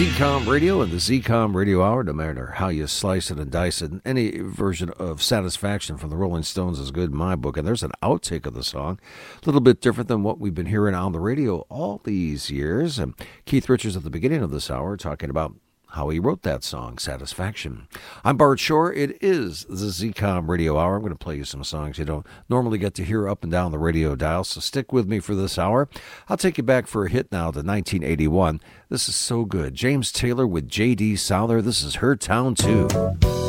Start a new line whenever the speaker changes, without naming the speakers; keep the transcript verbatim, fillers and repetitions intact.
Z COM Radio and the Z COM Radio Hour. No matter how you slice it and dice it, any version of Satisfaction from the Rolling Stones is good in my book. And there's an outtake of the song, a little bit different than what we've been hearing on the radio all these years. And Keith Richards at the beginning of this hour talking about how he wrote that song, Satisfaction. I'm Bart Shore. It is the Z COM Radio Hour. I'm going to play you some songs you don't normally get to hear up and down the radio dial, so stick with me for this hour. I'll take you back for a hit now to nineteen eighty-one. This is so good. James Taylor with J D. Souther. This is Her Town two.